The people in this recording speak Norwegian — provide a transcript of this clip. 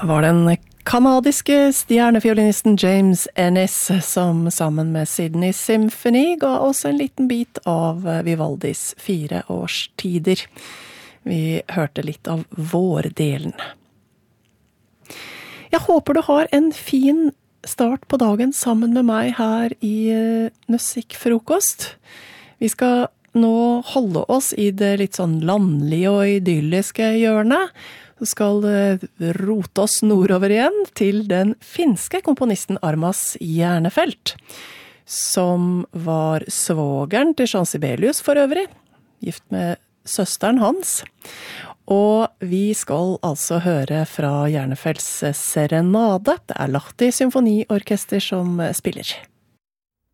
var den kanadiske stjernefiolinisten James Ennis som sammen med Sydney Symphony ga oss en liten bit av Vivaldis 4 årstider. Vi hørte litt av vårdelen. Jeg håper du har en fin start på dagen sammen med meg her i Musikkfrokost. Vi skal nå holde oss i det litt sånn landlige og idylliske hjørnet. Så skal rote oss nordover igjen til den finske komponisten Armas Hjernefelt, som var svogeren til Jean Sibelius for øvrig, gift med søsteren hans. Og vi skal altså høre fra Hjernefelts serenade. Det Lahti Symfoniorkester som spiller.